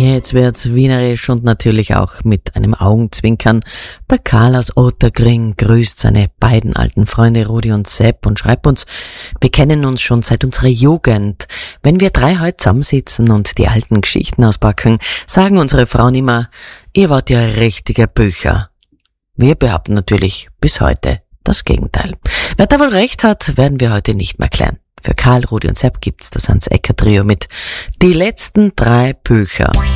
Jetzt wird's wienerisch und natürlich auch mit einem Augenzwinkern. Der Karl aus Otterkring grüßt seine beiden alten Freunde Rudi und Sepp und schreibt uns: Wir kennen uns schon seit unserer Jugend. Wenn wir drei heute zusammensitzen und die alten Geschichten auspacken, sagen unsere Frauen immer, ihr wart ja richtige Bücher. Wir behaupten natürlich bis heute das Gegenteil. Wer da wohl recht hat, werden wir heute nicht mehr klären. Für Karl, Rudi und Sepp gibt's das Hans-Ecker-Trio mit Die letzten 3 Bücher.